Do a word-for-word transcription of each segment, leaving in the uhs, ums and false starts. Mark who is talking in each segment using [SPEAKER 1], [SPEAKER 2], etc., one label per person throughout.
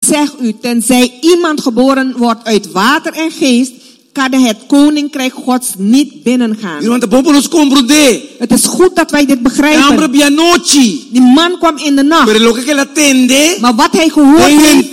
[SPEAKER 1] zeg u, tenzij iemand geboren wordt uit water en geest, kan het koninkrijk Gods niet binnengaan. Het is goed dat wij dit begrijpen. Die man kwam in de nacht. Maar wat hij gehoord heeft,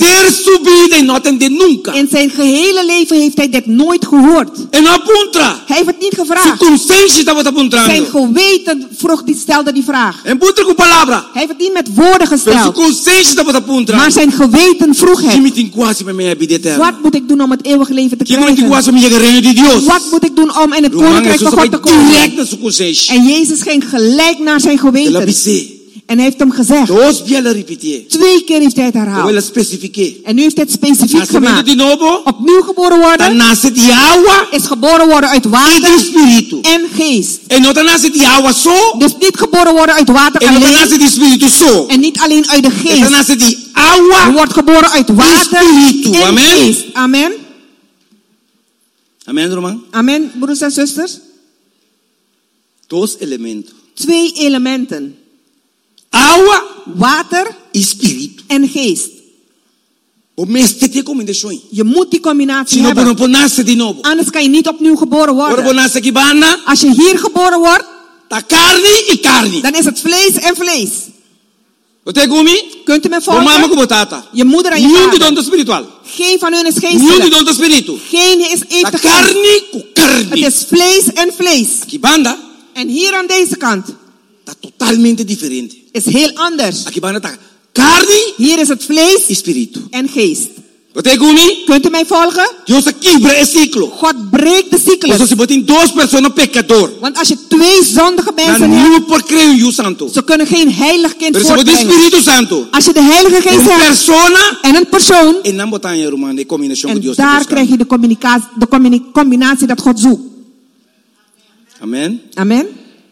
[SPEAKER 1] in zijn gehele leven heeft hij dit nooit gehoord. Hij heeft het niet gevraagd. Zijn geweten vroeg, die stelde die vraag. Hij heeft het niet met woorden gesteld. Maar zijn geweten vroeg hem. Wat moet ik doen om het eeuwige leven te krijgen? Wat moet ik doen om in het koninkrijk van God te komen? En Jezus ging gelijk naar zijn geweten. En hij heeft hem gezegd. Twee keer heeft hij het herhaald. En nu heeft hij het specifiek gemaakt. Opnieuw geboren worden is geboren worden uit water en geest. Dus niet geboren worden uit water alleen. En niet alleen uit de geest. Je wordt geboren uit water en geest. Amen.
[SPEAKER 2] Amen, Roman.
[SPEAKER 1] Amen, broeders en zusters.
[SPEAKER 2] Dos elementen.
[SPEAKER 1] Twee elementen.
[SPEAKER 2] Agua,
[SPEAKER 1] water
[SPEAKER 2] espírito.
[SPEAKER 1] En geest. Je moet die combinatie
[SPEAKER 2] Sino
[SPEAKER 1] hebben.
[SPEAKER 2] novo.
[SPEAKER 1] Anders kan je niet opnieuw geboren worden. Als je hier geboren wordt, dan is het vlees en vlees. Kunt u me volgen? Je moeder en je vader. Geen van hun is geestelijk. Geen is eventueel. Het is vlees en vlees. En hier aan deze kant is heel anders. Hier is het vlees en geest. Kunt u mij volgen? God breekt de cyclus. Want als je twee zondige mensen hebt, ze kunnen geen heilig kind voortbrengen. Als je de heilige geest hebt en een persoon, en daar krijg je de combinatie, de combinatie dat God zoekt.
[SPEAKER 2] Amen.
[SPEAKER 1] Amen.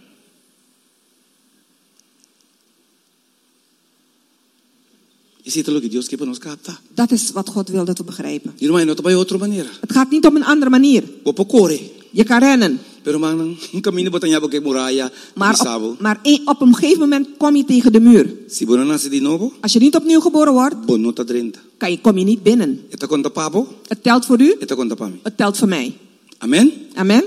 [SPEAKER 1] Dat is wat God wil dat we begrijpen. Het gaat niet op een andere manier. Je kan rennen. Maar op, maar op een gegeven moment kom je tegen de muur. Als je niet opnieuw geboren wordt, kan je, kom je niet binnen. Het telt voor u. Het telt voor mij.
[SPEAKER 2] Amen.
[SPEAKER 1] Amen.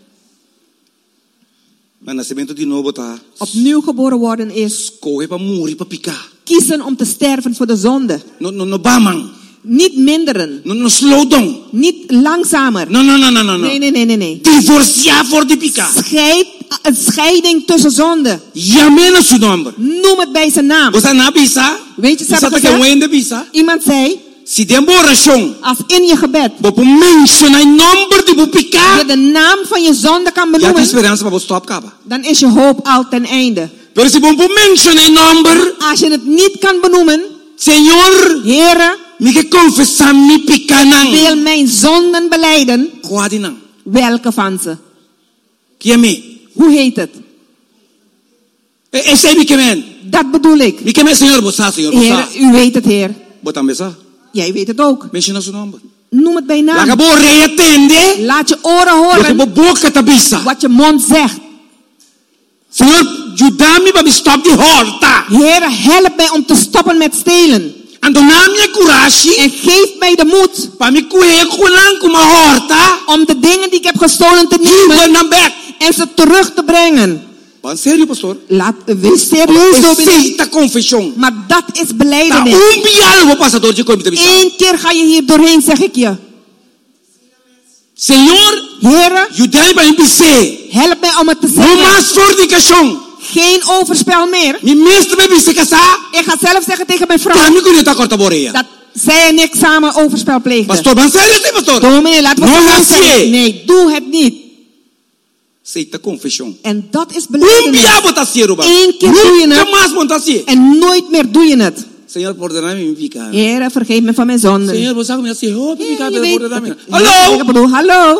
[SPEAKER 1] Opnieuw geboren worden is kiezen om te sterven voor de zonde.
[SPEAKER 2] No, no, no, bamang.
[SPEAKER 1] Niet minderen.
[SPEAKER 2] No, no, slow down.
[SPEAKER 1] Niet langzamer.
[SPEAKER 2] No, no, no, no, no.
[SPEAKER 1] Nee, nee, nee, nee, nee.
[SPEAKER 2] Divorcia voor de pika.
[SPEAKER 1] Scheid, een scheiding tussen zonde.
[SPEAKER 2] Jamena su nombre.
[SPEAKER 1] Noem het bij zijn naam. Weet je, ze hebben gezegd, iemand zei,
[SPEAKER 2] si demorashong,
[SPEAKER 1] als in je gebed
[SPEAKER 2] bopo mention een number die bupika,
[SPEAKER 1] je de naam van je zonde kan benoemen, dan is je hoop al ten einde.
[SPEAKER 2] Pero si bopo mention een number,
[SPEAKER 1] als je het niet kan benoemen,
[SPEAKER 2] Señor,
[SPEAKER 1] Heere,
[SPEAKER 2] mi que confessam mi pikanang,
[SPEAKER 1] wil mijn zonden belijden.
[SPEAKER 2] Quadinang.
[SPEAKER 1] Welke van ze?
[SPEAKER 2] Kiemi.
[SPEAKER 1] Hoe heet het?
[SPEAKER 2] Ese mi kemen.
[SPEAKER 1] Dat bedoel ik.
[SPEAKER 2] Mi kemen Señor bosa, Señor bosa.
[SPEAKER 1] Heer, u weet het, Heer.
[SPEAKER 2] Botam besa.
[SPEAKER 1] Jij weet het ook.
[SPEAKER 2] Mention su number.
[SPEAKER 1] Noem het bij naam. Laat je oren horen wat je mond zegt.
[SPEAKER 2] Señor, ayúdame para stop die horta.
[SPEAKER 1] Heer, help mij om te stoppen met stelen.
[SPEAKER 2] En
[SPEAKER 1] geef mij de moed om de dingen die ik heb gestolen te nemen en ze terug te brengen. Laat, wees serieus, dominee. Maar dat is belijdenis. Eén keer ga je hier doorheen, zeg ik je.
[SPEAKER 2] Señor,
[SPEAKER 1] Heere, help mij om het te zeggen. Geen overspel meer. Ik ga zelf zeggen tegen mijn vrouw dat zij en ik samen overspel pleegden. Dominee, laten we het zeggen. Nee, doe het niet. En dat is belijdenis. Eén keer doe je het en nooit meer doe je het. Heere, vergeef me van mijn zonden. Hallo. Hallo.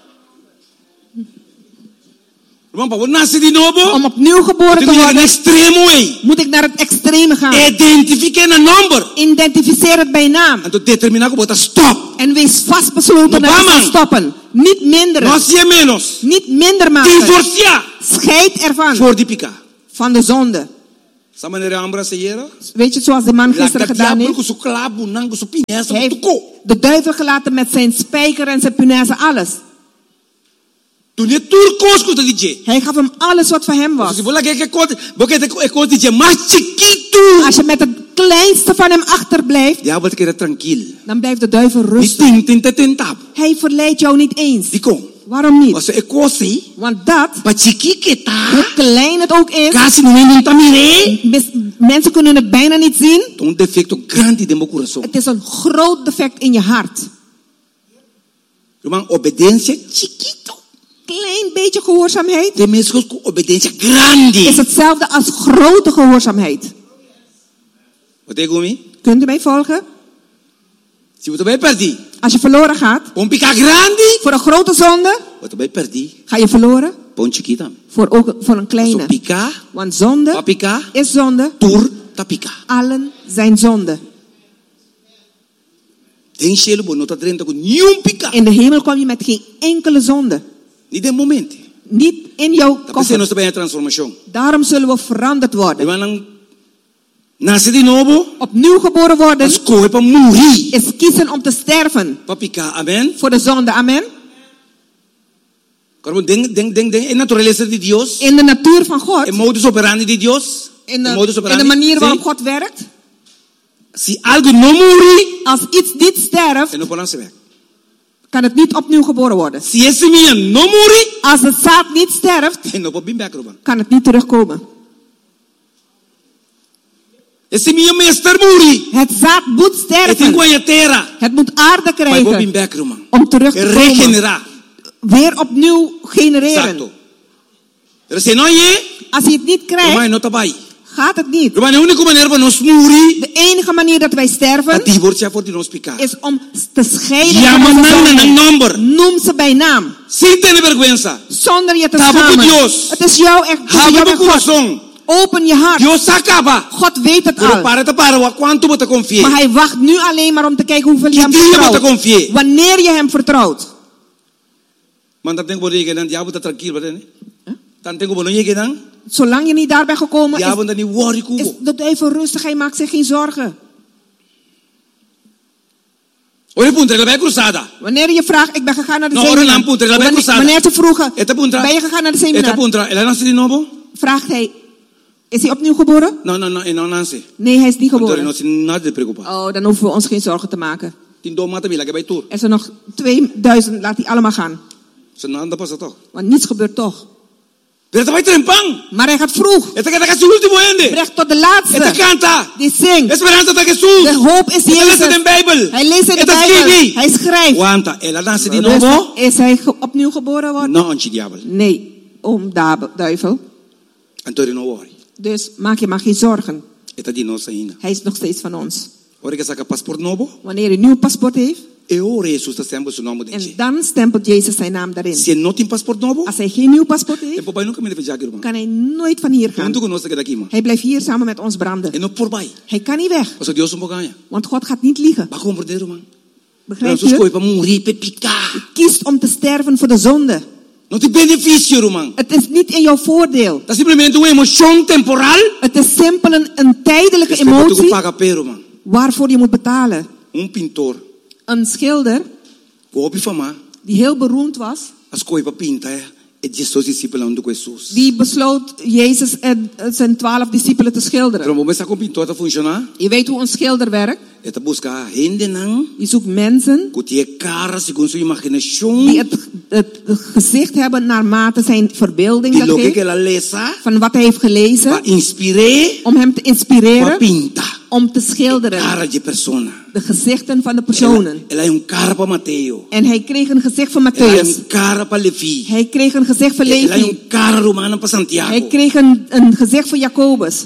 [SPEAKER 1] Om opnieuw geboren te worden, moet ik naar het extreme gaan. Identificeer het bij naam. En wees vastbesloten dat te stoppen. Niet minderen. Niet minder maken. Scheid ervan. Van de zonde. Weet je, zoals de man gisteren gedaan heeft? Hij heeft de duivel gelaten met zijn spijker en zijn punaise, alles. Hij gaf hem alles wat voor hem was. Als je met het kleinste van hem achterblijft, dan blijft de duivel rustig. Hij verleidt jou niet eens. Waarom niet? Want dat, hoe klein het ook is, mensen kunnen het bijna niet zien. Het is een groot defect in je hart. Klein beetje gehoorzaamheid is hetzelfde als grote gehoorzaamheid. Kunt u mij volgen? Als je verloren gaat voor een grote zonde, ga je verloren voor, ook, voor een kleine. Want zonde is zonde. Allen zijn zonde. In de hemel kwam je met geen enkele zonde. Niet in jouw koffer. Daarom zullen we veranderd worden. Opnieuw geboren worden is kiezen om te sterven. Voor de zonde. Amen. In de natuur van God. In de, in de manier waarop God werkt. Als iets niet sterft, kan het niet opnieuw geboren worden. Als de zaad niet sterft, kan het niet terugkomen. Het zaad moet sterven. Het moet aarde krijgen om terug te komen. Weer opnieuw genereren. Als je het niet krijgt, gaat het niet. De enige manier dat wij sterven is om te scheiden van onze zonde. Noem ze bij naam. Zonder je te schamen. Het is jouw echt. God. Open je hart. God weet het al. Maar hij wacht nu alleen maar om te kijken hoeveel je hem vertrouwt. Wanneer je hem vertrouwt. Zolang je niet daar bent gekomen, is, is de duivel rustig. Hij maakt zich geen zorgen. Wanneer je vraagt, ik ben gegaan naar de seminar. Wanneer ze vroegen, ben je gegaan naar de seminar? Vraagt hij, is hij opnieuw geboren? Nee, hij is niet geboren. Oh, dan hoeven we ons geen zorgen te maken. Er zijn nog tweeduizend, laat die allemaal gaan. Want niets gebeurt toch. Maar hij gaat vroeg. Recht tot de laatste. Die zingt. De hoop is Jezus. Hij leest in de Bijbel. Hij schrijft. Dus is hij opnieuw geboren worden? Nee, om duivel. Dus maak je maar geen zorgen. Hij is nog steeds van ons. Wanneer hij een nieuw paspoort heeft, en dan stempelt Jezus zijn naam daarin. Als hij geen nieuw paspoort heeft, kan hij nooit van hier gaan. Hij blijft hier samen met ons branden. Hij kan niet weg. Want God gaat niet liegen. Begrijp je? Je kiest om te sterven voor de zonde. Het is niet in jouw voordeel. Het is simpel een, een tijdelijke emotie waarvoor je moet betalen. Een schilder die heel beroemd was, die besloot Jezus en zijn twaalf discipelen te schilderen. Je weet hoe een schilder werkt. Je zoekt mensen die het, het gezicht hebben naarmate zijn verbeelding dat heeft, van wat hij heeft gelezen, om hem te inspireren om te schilderen de gezichten van de personen. En hij kreeg een gezicht van Matthäus. Hij kreeg een gezicht van Levi. Hij kreeg een, een gezicht van Jacobus.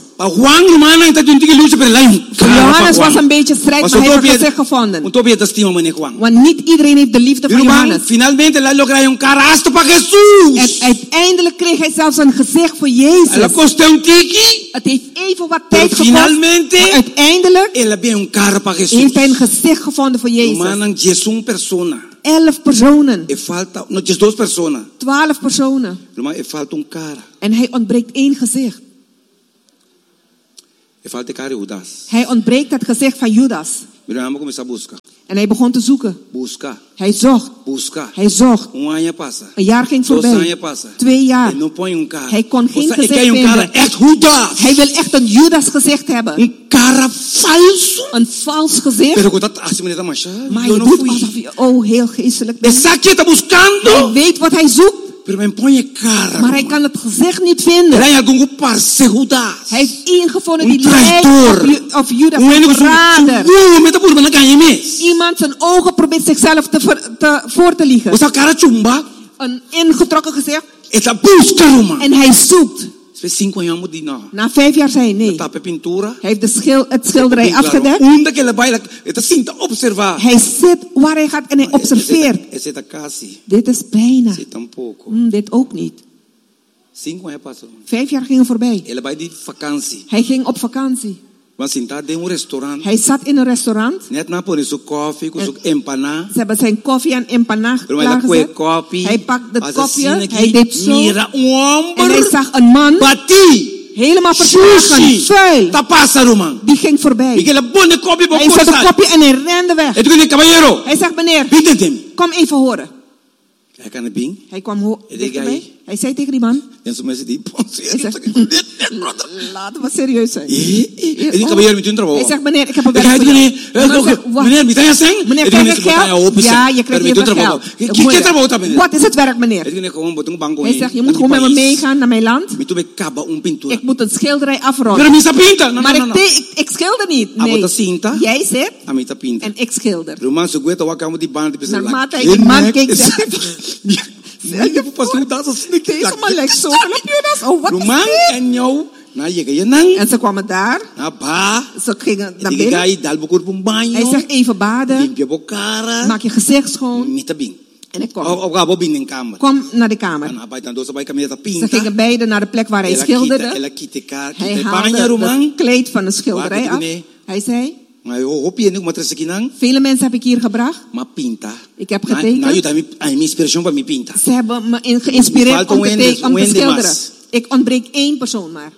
[SPEAKER 1] Johannes was een beetje strijd, maar hij heeft een gezicht gevonden. Want niet iedereen heeft de liefde van Johannes. En uiteindelijk kreeg hij zelfs een gezicht voor Jezus. Het heeft even wat tijd gekost, maar uiteindelijk heeft hij een gezicht gevonden voor Jezus. Elf personen. Twaalf personen. En hij ontbreekt één gezicht. Hij ontbreekt het gezicht van Judas. En hij begon te zoeken. Hij zocht. Hij zocht. Een jaar ging voorbij. Twee jaar. Hij kon geen gezicht vinden. Hij wil echt een Judas gezicht hebben. Een vals gezicht. Maar je doet alsof je, oh, heel geestelijk bent. Hij weet wat hij zoekt. Maar hij kan het gezicht niet vinden. Hij heeft ingevonden die lijkt of Judas een verrader. Iemand zijn ogen probeert zichzelf te, ver, te, voor te liegen. Een ingetrokken gezicht. En hij zoekt. Na vijf jaar zei hij nee. Hij heeft de schil, het schilderij afgedekt. Hij zit waar hij gaat en hij observeert. Dit is bijna. Mm, dit ook niet. Vijf jaar gingen voorbij. Hij ging op vakantie. Hij zat in een restaurant. En ze hebben zijn koffie en empanada klaargezet. Hij pakte de koffie, hij deed zo. En hij zag een man, helemaal verslagen, vuil. Die ging voorbij. Hij zette de koffie en hij rende weg. Hij zegt, meneer, kom even horen. Hij kwam ho- dichterbij. Hij zei tegen die man. Hij zegt, laten we serieus zijn. Oh. Hij zegt, meneer, ik heb een werk voor jou. Meneer, krijg je geld? Ja, je krijgt hier geld. Wat is het werk, meneer? Hij zegt, je moet gewoon met me meegaan naar mijn land. Ik moet een schilderij afronden. Maar ik, ik, ik schilder niet. Nee, jij zit en ik schilder. Naarmate hij die man keek, zegt deze man lijkt zo op Judas. Oh, wat is dit? En ze kwamen daar. Ze gingen naar binnen. Hij zegt even baden. Maak je gezicht schoon. En ik kwam. Kwam naar de kamer. Ze gingen beiden naar de plek waar hij schilderde. Hij haalde het kleed van de schilderij af. Hij zei, vele mensen heb ik hier gebracht. Ik heb getekend. Ze hebben me geïnspireerd om te, teken, om te schilderen. Ik ontbreek één persoon maar.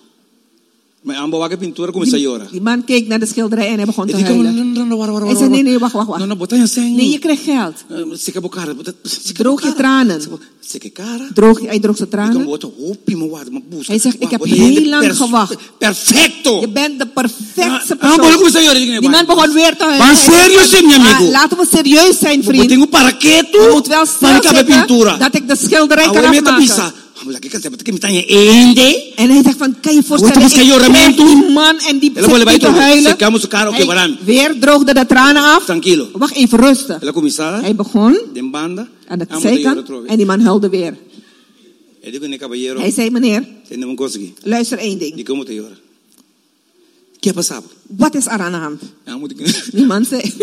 [SPEAKER 1] Die, die man keek naar de schilderij en hij begon te huilen. Hij zei, nee, nee, wacht, wacht, wacht. Nee, je krijgt geld. Droog je tranen. Droog, hij droog zijn tranen. Hij zegt, ik heb heel lang gewacht.
[SPEAKER 2] Perfecto.
[SPEAKER 1] Je bent de perfecte persoon. Die man begon weer te huilen. Ah, laten we serieus zijn, vriend. Je moet wel stilzitten dat ik de schilderij kan afmaken. En hij zegt van, kan je voorstellen, ik krijg die man en die zit te huilen. Hij weer droogde de tranen af. Wacht even, rusten. Hij begon aan de zijkant en die man huilde weer. Hij zei, meneer, luister één ding. Wat is er aan de hand? Die man zei,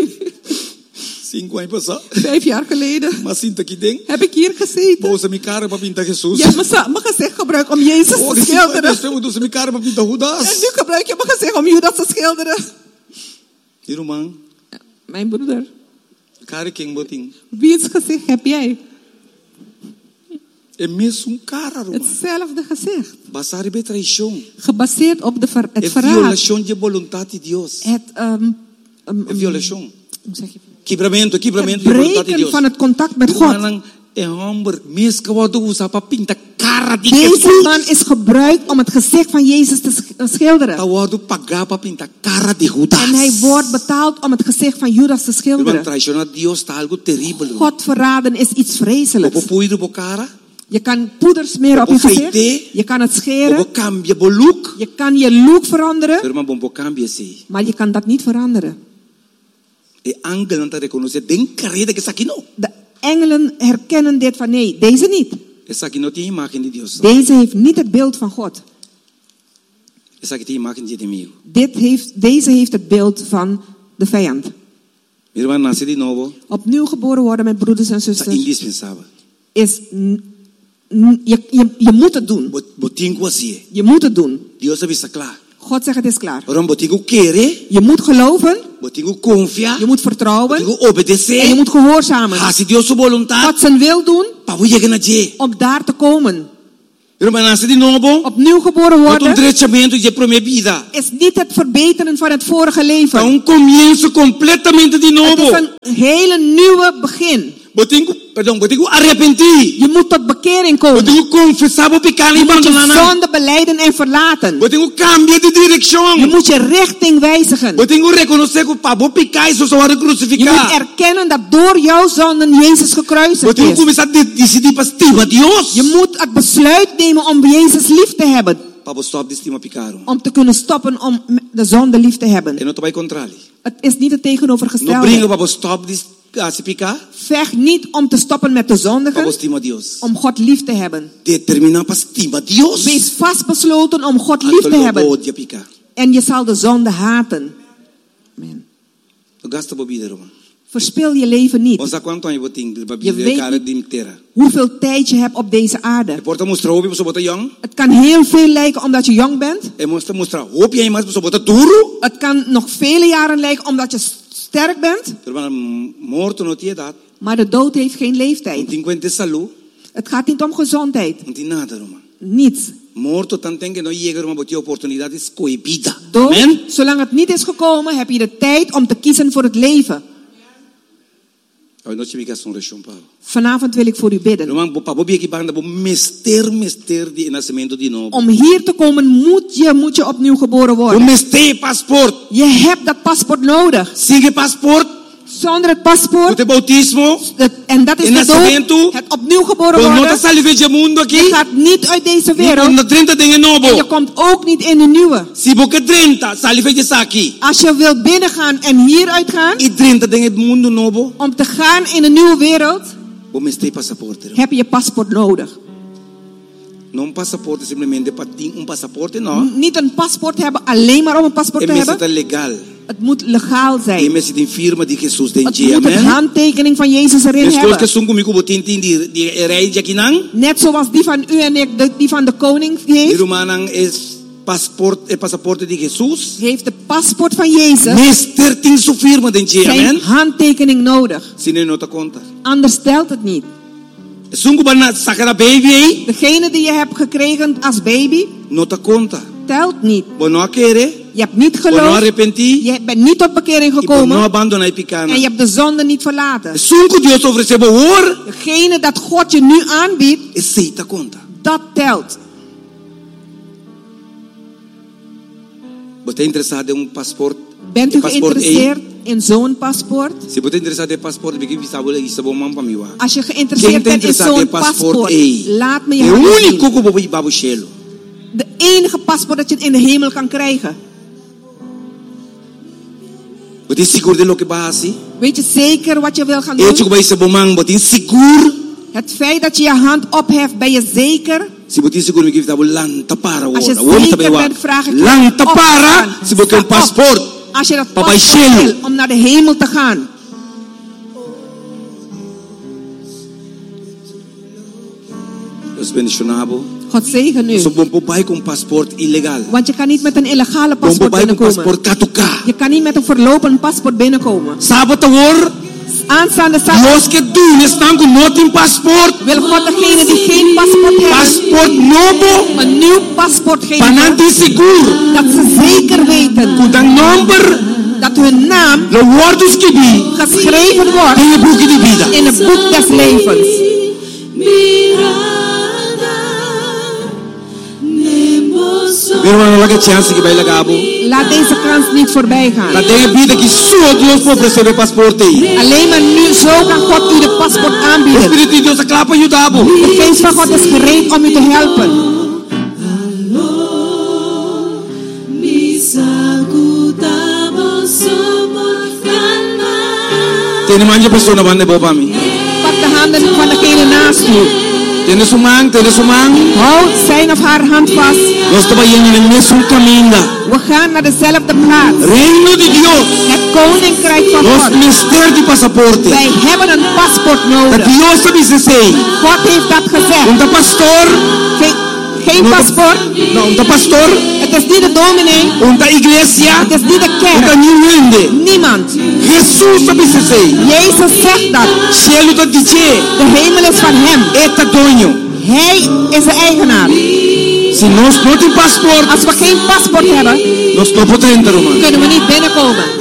[SPEAKER 1] vijf jaar geleden heb ik hier gezeten. Je hebt mijn gezicht gebruikt om Jezus te schilderen. En nu gebruik je mijn gezicht om Judas te schilderen. Mijn broeder. Wie's gezicht heb jij? Hetzelfde gezicht. Gebaseerd op de ver, het verraad. Het um, um, um, zeg je?
[SPEAKER 2] Quebramento, quebramento
[SPEAKER 1] het breken van het contact met God. Deze man is gebruikt om het gezicht van Jezus te schilderen. En hij wordt betaald om het gezicht van Judas te schilderen. God verraden is iets vreselijks. Je kan poeder smeren op je gezicht. Je kan het scheren. Je kan je look veranderen. Maar je kan dat niet veranderen. De engelen herkennen dit van nee, deze niet. Deze heeft niet het beeld van God. Dit heeft, deze heeft het beeld van de vijand. Opnieuw geboren worden met broeders en zusters is je, je, je moet het doen. Je moet het doen. God zegt het is klaar. Je moet geloven. Je moet vertrouwen. En je moet gehoorzamen. God zijn wil doen om daar te komen. Opnieuw geboren worden is niet het verbeteren van het vorige leven. Het is een hele nieuwe begin. Je moet tot bekering komen. Je moet je zonde belijden en verlaten. Je moet je richting wijzigen. Je moet erkennen dat door jouw zonden Jezus gekruisigd is. Je moet het besluit nemen om Jezus lief te hebben. Om te kunnen stoppen om de zonde lief te hebben. Het is niet het tegenovergestelde. Vecht niet om te stoppen met de zondigen, om God lief te hebben. Wees vastbesloten om God lief te hebben. En je zal de zonde haten. Amen. Verspil je leven niet. Je weet niet hoeveel tijd je hebt op deze aarde. Het kan heel veel lijken omdat je jong bent. Het kan nog vele jaren lijken omdat je sterk bent. Maar de dood heeft geen leeftijd. Het gaat niet om gezondheid. Niets. Dood, zolang het niet is gekomen, heb je de tijd om te kiezen voor het leven. Vanavond wil ik voor u bidden. Om hier te komen moet je, moet je opnieuw geboren worden. Je hebt dat paspoort nodig. Zonder het paspoort. En dat is de dood. Het opnieuw geboren worden. Je gaat niet uit deze wereld. En je komt ook niet in de nieuwe. Als je wilt binnengaan en hieruit gaan. Om te gaan in de nieuwe wereld. Heb je je paspoort nodig. Niet een paspoort hebben alleen maar om een paspoort te hebben. Het moet legaal zijn. Het moet een handtekening van Jezus erin hebben. Net zoals die van u en ik, die van de koning heeft. Heeft de paspoort van Jezus zijn handtekening nodig. Anders telt het niet. Degene die je hebt gekregen als baby telt niet. Je hebt niet geloofd. Je bent niet tot bekering gekomen. En je hebt de zonde niet verlaten. Degene dat God je nu aanbiedt, dat telt. Bent u geïnteresseerd in zo'n paspoort? Als je geïnteresseerd bent in zo'n paspoort, laat me je handen zien. De enige paspoort dat je in de hemel kan krijgen. Weet je zeker wat je wil gaan doen? Het feit dat je je hand opheft, ben je zeker? Als je zeker bent, vraag ik je op. Als je dat paspoort wil om naar de hemel te gaan. God zegen u. Want je kan niet met een illegale paspoort binnenkomen. Je kan niet met een verlopen paspoort binnenkomen. Aanstaande zaterdag wil God degene die geen paspoort hebben een nieuw paspoort geven. Dat ze zeker weten dat hun naam geschreven wordt in het boek des levens. Laat deze kans niet voorbij gaan. Alleen maar nu, zo kan God u de paspoort aanbieden. De geest van God is gereed om u te helpen. Pak de handen van degene naast u. Houd zijn of haar hand vast. We gaan naar dezelfde plaats. Het koninkrijk van God. Wij hebben een paspoort nodig. God heeft dat gezegd. Geen, geen paspoort. Het is niet de dominee. Het is niet de kerk. Niemand. Jezus zegt dat. De hemel is van hem. Hij is de eigenaar.
[SPEAKER 2] Si nós não tem passport,
[SPEAKER 1] als we geen paspoort hebben,
[SPEAKER 2] nós não podemos entrar,
[SPEAKER 1] kunnen we niet binnenkomen.